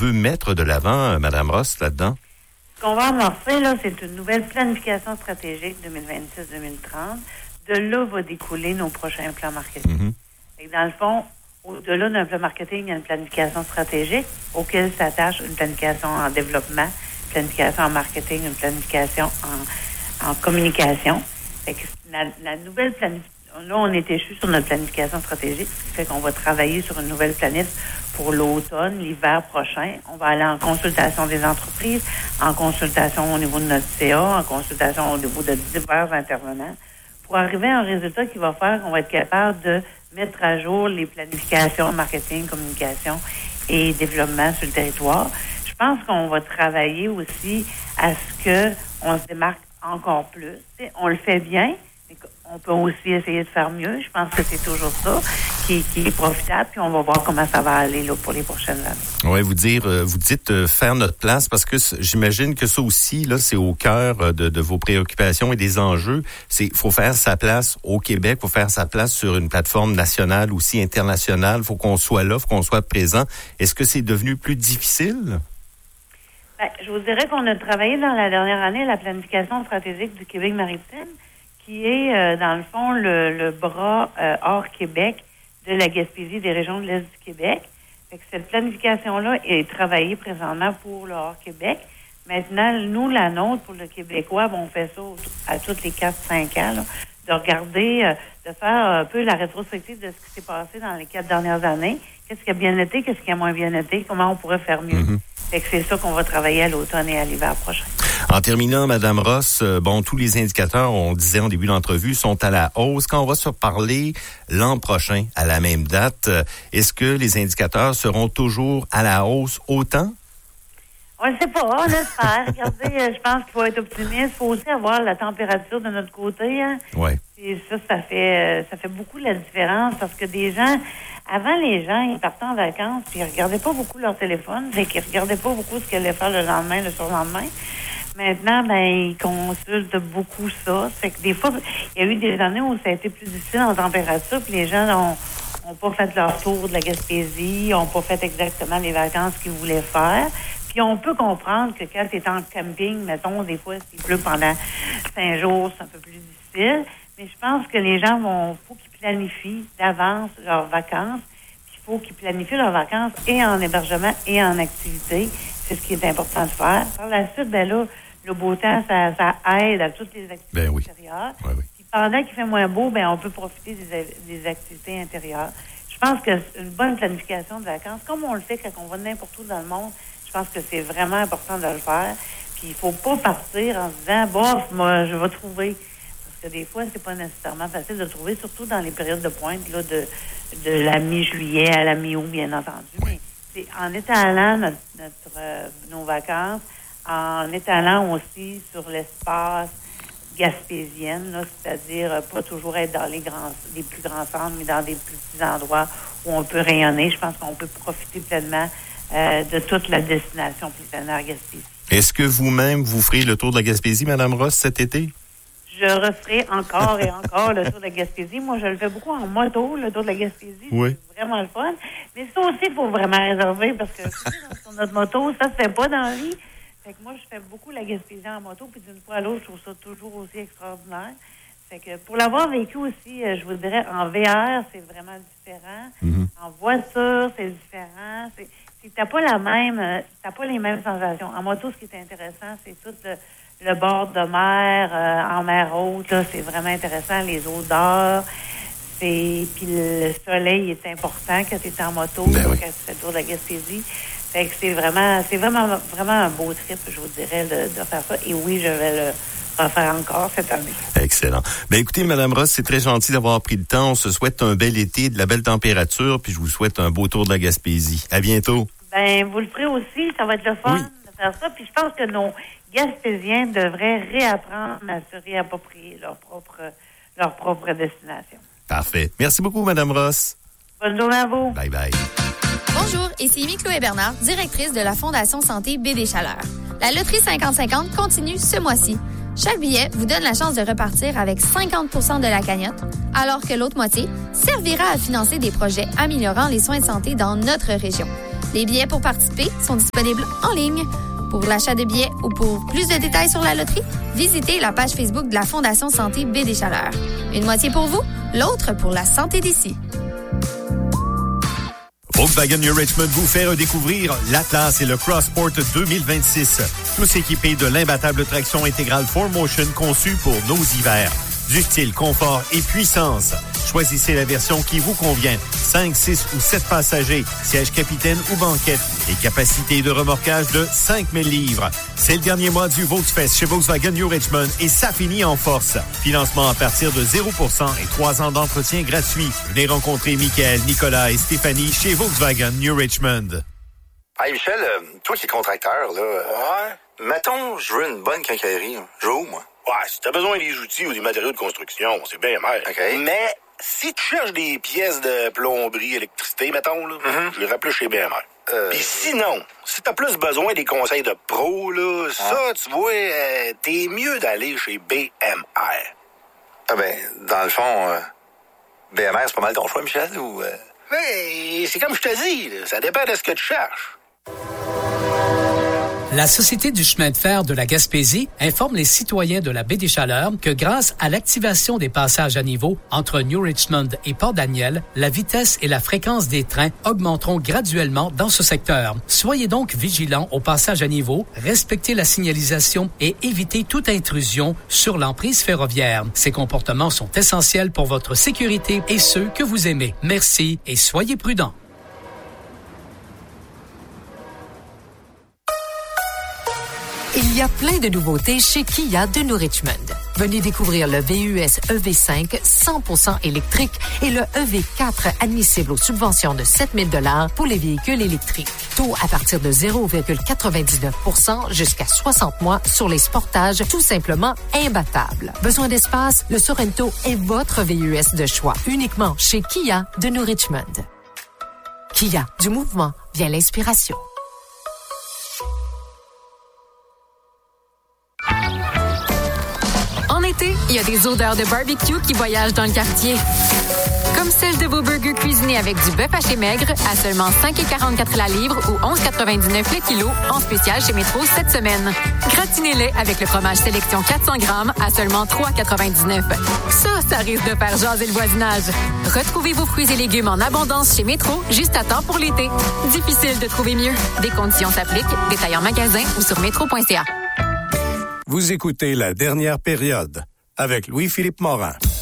veut mettre de l'avant, Mme Ross, là-dedans? Ce qu'on va amorcer, là, c'est une nouvelle planification stratégique 2026-2030. De là va découler nos prochains plans marketing. Et dans le fond, au-delà d'un plan marketing, il y a une planification stratégique auquel s'attache une planification en développement, une planification en marketing, une planification en communication. Fait que la nouvelle planification, là, on est échu sur notre planification stratégique, ce qui fait qu'on va travailler sur une nouvelle planif pour l'automne, l'hiver prochain. On va aller en consultation des entreprises, en consultation au niveau de notre CA, en consultation au niveau de divers intervenants, pour arriver à un résultat qui va faire qu'on va être capable de mettre à jour les planifications marketing, communication et développement sur le territoire. Je pense qu'on va travailler aussi à ce que on se démarque encore plus. T'sais, on le fait bien, mais on peut aussi essayer de faire mieux. Je pense que c'est toujours ça qui est profitable, puis on va voir comment ça va aller là, pour les prochaines années. Oui, vous dites faire notre place, parce que j'imagine que ça aussi, là, c'est au cœur de vos préoccupations et des enjeux. Faut faire sa place au Québec, faut faire sa place sur une plateforme nationale, aussi internationale. Faut qu'on soit là, faut qu'on soit présent. Est-ce que c'est devenu plus difficile? Ben, je vous dirais qu'on a travaillé dans la dernière année la planification stratégique du Québec maritime, qui est, dans le fond, le bras hors Québec de la Gaspésie des régions de l'Est du Québec. Fait que cette planification-là est travaillée présentement pour le hors-Québec. Maintenant, nous, la nôtre, pour le Québécois, on fait ça à tous les 4-5 ans, là, de regarder, de faire un peu la rétrospective de ce qui s'est passé dans les 4 dernières années. Qu'est-ce qui a bien été, qu'est-ce qui a moins bien été, comment on pourrait faire mieux. Fait que c'est ça qu'on va travailler à l'automne et à l'hiver prochain. En terminant, Mme Ross, tous les indicateurs, on disait en début d'entrevue, sont à la hausse. Quand on va se reparler l'an prochain, à la même date, est-ce que les indicateurs seront toujours à la hausse autant? On ne sait pas, on espère. Regardez, je pense qu'il faut être optimiste. Il faut aussi avoir la température de notre côté. Hein. Ouais. Et ça fait beaucoup la différence parce que des gens, avant les gens, ils partaient en vacances puis ils regardaient pas beaucoup leur téléphone, fait qu'ils regardaient pas beaucoup ce qu'ils allaient faire le lendemain, le surlendemain. Maintenant, ils consultent beaucoup ça. Fait que des fois, il y a eu des années où ça a été plus difficile en température, puis les gens ont pas fait leur tour de la Gaspésie, ont pas fait exactement les vacances qu'ils voulaient faire. Puis on peut comprendre que quand tu es en camping, mettons, des fois, s'il pleut pendant 5 jours, c'est un peu plus difficile. Mais je pense que les gens faut qu'ils planifient d'avance leurs vacances. Puis il faut qu'ils planifient leurs vacances et en hébergement et en activité. C'est ce qui est important de faire. Par la suite, là, le beau temps, ça aide à toutes les activités extérieures. Oui. Puis pendant qu'il fait moins beau, on peut profiter des activités intérieures. Je pense que une bonne planification de vacances, comme on le fait quand on va n'importe où dans le monde, je pense que c'est vraiment important de le faire. Puis il faut pas partir en se disant, moi, je vais trouver. Parce que des fois, c'est pas nécessairement facile de trouver, surtout dans les périodes de pointe, là, de la mi-juillet à la mi-août, bien entendu. Mais c'est en étalant nos vacances, en étalant aussi sur l'espace gaspésienne, là, c'est-à-dire pas toujours être dans les plus grands centres, mais dans des plus petits endroits où on peut rayonner. Je pense qu'on peut profiter pleinement de toute la destination plénière Gaspésie. Est-ce que vous-même, vous ferez le tour de la Gaspésie, Mme Ross, cet été? Je referai encore et encore le tour de la Gaspésie. Moi, je le fais beaucoup en moto, le tour de la Gaspésie. Oui. C'est vraiment le fun. Mais ça aussi, il faut vraiment réserver parce que sur notre moto, ça se fait pas dans la vie. Fait que moi, je fais beaucoup la Gaspésie en moto, puis d'une fois à l'autre, je trouve ça toujours aussi extraordinaire. Fait que pour l'avoir vécu aussi, je vous dirais, en VR, c'est vraiment différent. En voiture, c'est différent. T'as pas les mêmes sensations. En moto, ce qui est intéressant, c'est tout le bord de mer, en mer haute, là, c'est vraiment intéressant, les odeurs. Puis le soleil est important quand tu es en moto, quand tu fais le tour de la Gaspésie. Fait que c'est vraiment un beau trip, je vous dirais, de faire ça. Et oui, je vais le refaire encore cette année. Excellent. Écoutez, Mme Ross, c'est très gentil d'avoir pris le temps. On se souhaite un bel été, de la belle température, puis je vous souhaite un beau tour de la Gaspésie. À bientôt. Vous le ferez aussi, ça va être le fun de faire ça. Puis je pense que nos Gaspésiens devraient réapprendre à se réapproprier leur propre destination. Parfait. Merci beaucoup, Mme Ross. Bonne journée à vous. Bye bye. Bonjour, ici Amy-Chloé Bernard, directrice de la Fondation Santé BD Chaleur. La loterie 50-50 continue ce mois-ci. Chaque billet vous donne la chance de repartir avec 50% de la cagnotte, alors que l'autre moitié servira à financer des projets améliorant les soins de santé dans notre région. Les billets pour participer sont disponibles en ligne. Pour l'achat de billets ou pour plus de détails sur la loterie, visitez la page Facebook de la Fondation Santé Baie des Chaleurs. Une moitié pour vous, l'autre pour la santé d'ici. Volkswagen New Richmond vous fait redécouvrir l'Atlas et le Crossport 2026. Tous équipés de l'imbattable traction intégrale 4Motion conçue pour nos hivers. Du style, confort et puissance. Choisissez la version qui vous convient. 5, 6 ou 7 passagers, siège capitaine ou banquette et capacité de remorquage de 5000 livres. C'est le dernier mois du Volksfest chez Volkswagen New Richmond et ça finit en force. Financement à partir de 0% et 3 ans d'entretien gratuit. Venez rencontrer Michael, Nicolas et Stéphanie chez Volkswagen New Richmond. Hey Michel, toi qui es contracteur, là. Ouais. Mettons, je veux une bonne quincaillerie. Je veux où, moi? Ouais, si t'as besoin des outils ou des matériaux de construction, c'est bien mal. OK. Mais si tu cherches des pièces de plomberie, électricité, mettons, là, je les plus chez BMR. Puis sinon, si t'as plus besoin des conseils de pros, là, ça, tu vois, t'es mieux d'aller chez BMR. Ah ben, dans le fond, BMR, c'est pas mal ton choix, Michel, ou... Mais c'est comme je te dis, là, ça dépend de ce que tu cherches. La Société du chemin de fer de la Gaspésie informe les citoyens de la Baie des Chaleurs que grâce à l'activation des passages à niveau entre New Richmond et Port-Daniel, la vitesse et la fréquence des trains augmenteront graduellement dans ce secteur. Soyez donc vigilants au passage à niveau, respectez la signalisation et évitez toute intrusion sur l'emprise ferroviaire. Ces comportements sont essentiels pour votre sécurité et ceux que vous aimez. Merci et soyez prudents. Il y a plein de nouveautés chez Kia de New Richmond. Venez découvrir le VUS EV5 100% électrique et le EV4 admissible aux subventions de 7 000 $ pour les véhicules électriques. Taux à partir de 0,99% jusqu'à 60 mois sur les Sportages, tout simplement imbattable. Besoin d'espace? Le Sorento est votre VUS de choix. Uniquement chez Kia de New Richmond. Kia, du mouvement vient l'inspiration. En été, il y a des odeurs de barbecue qui voyagent dans le quartier. Comme celle de vos burgers cuisinés avec du bœuf haché maigre à seulement 5,44 la livre ou 11,99 le kilo en spécial chez Métro cette semaine. Gratinez-les avec le fromage sélection 400 grammes à seulement 3,99. Ça risque de faire jaser le voisinage. Retrouvez vos fruits et légumes en abondance chez Métro juste à temps pour l'été. Difficile de trouver mieux. Des conditions s'appliquent. Détails en magasin ou sur métro.ca. Vous écoutez La Dernière Période avec Louis-Philippe Morin.